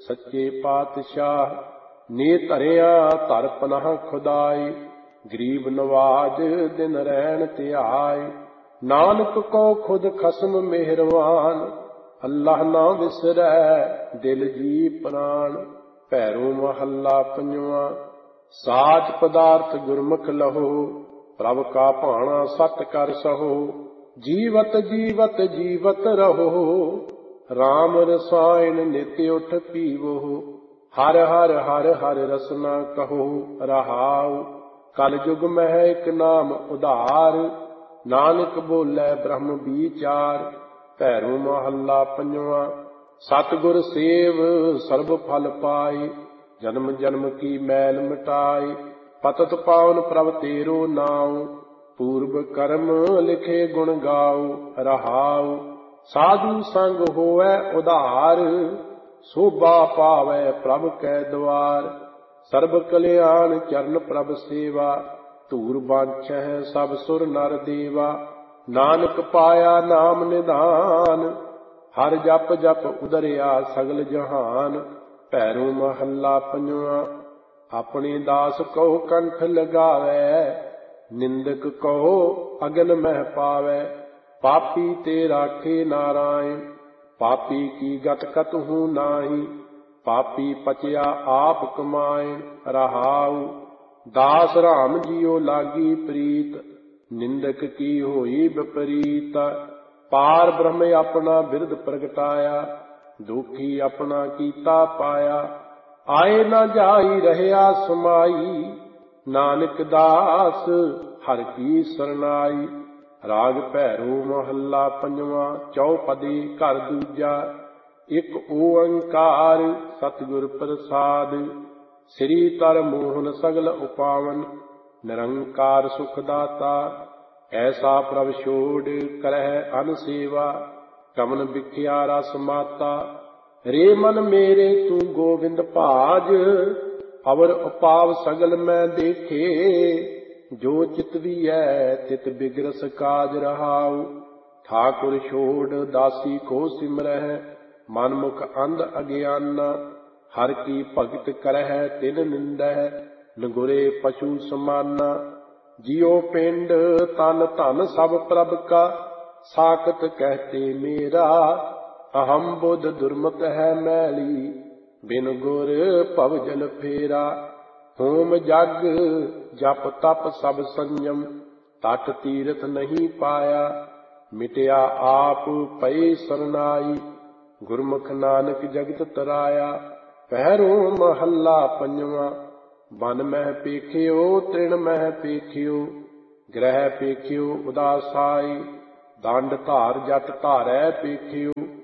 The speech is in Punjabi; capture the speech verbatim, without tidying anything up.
ਸੱਚੇ ਪਾਤਸ਼ਾਹ। ਨੇ ਧਰਿਆ ਧਰ ਪਨਾਹ ਖੁਦਾਈ, ਗਰੀਬ ਨਵਾਜ ਦਿਨ ਰਹਿਣ ਧਿਆਏ। ਨਾਨਕ ਕੋ ਖੁਦ ਖਸਮ ਮਿਹਰਵਾਨ, ਅੱਲਾਹ ਨਾ ਵਿਸਰੈ ਦਿਲ ਜੀ ਪ੍ਰਾਣ। ਭੈਰੋ ਮਹੱਲਾ ਪੰਜਵਾਂ। ਸਾਚ ਪਦਾਰਥ ਗੁਰਮੁਖ ਲਹੋ, ਪ੍ਰਭ ਕਾ ਭਾਣਾ ਸਤ ਕਰ ਸਹੋ। ਜੀਵਤ ਜੀਵਤ ਜੀਵਤ ਰਹੋ, ਰਾਮ ਰਸਾਇਣ ਨਿਤ ਉਠ ਪੀਵੋ। ਹਰ ਹਰ ਹਰ ਹਰ ਰਸਨਾ ਕਹੋ ਰਹਾਉ, ਕਲ ਯੁਗ ਮਹਿ ਇਕ ਨਾਮ ਉਧਾਰ। ਨਾਨਕ ਬੋਲੇ ਬ੍ਰਹਮ ਵਿਚਾਰ। ਭੈਰੋ ਮਹੱਲਾ ਪੰਜਵਾਂ। ਸਤਿਗੁਰ ਸੇਵ ਸਰਬ ਫਲ ਪਾਏ, ਜਨਮ ਜਨਮ ਕੀ ਮੈਲ ਮਿਟਾਏ। ਪਤਿਤ ਪਾਵਨ ਪ੍ਰਭ ਤੇਰੋ ਨਾਉ, ਪੂਰਬ ਕਰਮ ਲਿਖੇ ਗੁਣ ਗਾਉ ਰਹਾਉ। ਸਾਧੂ ਸੰਗ ਹੋਵੈ ਉਧਾਰ, ਸੋਭਾ ਪਾਵੈ ਪ੍ਰਭ ਕੈ ਦੁਆਰ। ਸਰਬ ਕਲਿਆਣ ਚਰਨ ਪ੍ਰਭ ਸੇਵਾ, ਧੂਰ ਬਾਂਛੈ ਸਭ ਸੁਰ ਨਰ ਦੇਵਾ। ਨਾਨਕ ਪਾਇਆ ਨਾਮ ਨਿਧਾਨ, ਹਰ ਜਪ ਜਪ ਉਦਰਿਆ ਸਗਲ ਜਹਾਨ। ਭੈਰੋ ਮਹੱਲਾ ਪੰਜਵਾਂ। ਆਪਣੇ ਦਾਸ ਕਉ ਕੰਠ ਲਗਾਵੈ, ਨਿੰਦਕ ਕਉ ਅਗਨ ਮਹਿ ਪਾਵੈ। ਪਾਪੀ ਤੇ ਰਾਖੇ ਨਾਰਾਇਣ, ਪਾਪੀ ਕੀ ਗਤ ਕਤਹੂ ਨਾਹੀ। ਪਾਪੀ ਪਚਿਆ ਆਪ ਕਮਾਇਣ ਰਹਾਉ। ਦਾਸ ਰਾਮ ਜੀਉ ਲਾਗੀ ਪ੍ਰੀਤ, ਨਿੰਦਕ ਕੀ ਹੋਈ ਵਿਪਰੀਤ। ਪਾਰ ਬ੍ਰਹਮ ਆਪਣਾ ਬਿਰਦ ਪ੍ਰਗਟਾਇਆ, ਦੁਖੀ ਆਪਣਾ ਕੀਤਾ ਪਾਇਆ। ਆਏ ਨਾ ਜਾਈ ਰਹਿਆ ਸਮਾਈ, ਨਾਨਕ ਦਾਸ ਹਰਿ ਕੀ ਸਰਨਾਈ। ਰਾਗ ਭੈਰੋ ਮਹੱਲਾ ਪੰਜਵਾਂ। ਚੌਪਦੀ ਘਰ ਦੂਜਾ। ਇੱਕ ਓੰਕਾਰ ਸਤਿਗੁਰ ਪ੍ਰਸਾਦ, ਸ੍ਰੀ ਤਰ ਮੋਹਨ ਸਗਲ ਉਪਾਵਨ। ਨਿਰੰਕਾਰ ਸੁਖ ਦਾਤਾ, ਐਸਾ ਪ੍ਰਭ ਛੋੜ ਕਰਹਿ ਅਨ ਸੇਵਾ। ਕਮਨ ਬਿਖਿਆ ਰਸ ਮਾਤਾ, ਰੇ ਮਨ ਮੇਰੇ ਤੂੰ ਗੋਵਿੰਦ ਭਾਜ। ਅਵਰ ਉਪਾਵ ਸਗਲ ਮੈਂ ਦੇਖੇ, ਜੋ ਚਿਤ ਵੀਐ ਤਿਤ ਬਿਗਰਸ ਕਾਜ ਰਹਾਉ। ਠਾਕੁਰ ਛੋੜ ਦਾਸੀ ਕੋ ਸਿਮਰਹਿ, ਮਨ ਮੁਖ ਅੰਧ ਅਗਿਆਨਾ। ਹਰ ਕੀ ਭਗਤ ਕਰਹਿ ਤਿਨ ਨਿੰਦਹਿ, ਨਗੁਰੇ ਪਸ਼ੂ ਸਮਾਨਾ। ਜਿਉ ਪਿੰਡ ਤਨ ਧਨ ਸਭ ਪ੍ਰਭ ਕਾ, ਸਾਕਤ ਕਹਿਤੇ ਮੇਰਾ। ਅਹੰ ਬੁੱਧ ਦੁਰਮਤ ਹੈ ਮੈਲੀ, ਬਿਨ ਗੁਰ ਭਵ ਜਲ ਫੇਰਾ। ਹੋਮ ਜਗ ਜਪ ਤਪ ਸਭ ਸੰਜਮ, ਤਟ ਤੀਰਥ ਨਹੀਂ ਪਾਇਆ। ਮਿਟਿਆ ਆਪ ਪਏ ਸਰਨਾਈ, ਗੁਰਮੁਖ ਨਾਨਕ ਜਗਤ ਤਰਾਇਆ। ਭੈਰੋ ਮਹੱਲਾ ਪੰਜਵਾਂ। ਬਨ ਮਹਿ ਪੇਖਿਓ ਤ੍ਰਿਣ ਮਹਿ ਪੇਖਿਓ, ਗ੍ਰਹਿ ਪੇਖਿਓ ਉਦਾਸਾਈ। ਦੰਡ ਧਾਰ ਜਟ ਧਾਰੈ ਪੇਖਿਓ,